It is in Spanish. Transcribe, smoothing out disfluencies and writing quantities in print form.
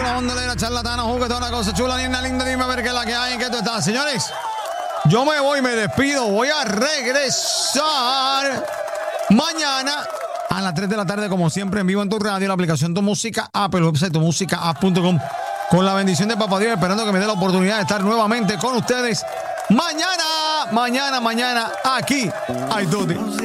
la bandolera, charlatana, juguetona, cosa chula, linda, linda, dime a ver qué es la que hay, en qué tú estás. Señores, yo me voy, me despido, voy a regresar mañana a las 3 de la tarde, como siempre, en vivo en tu radio, la aplicación Tu Música App, el website tumusicaapp.com, con la bendición de Papá Dios, esperando que me dé la oportunidad de estar nuevamente con ustedes mañana, aquí, hay Tutti.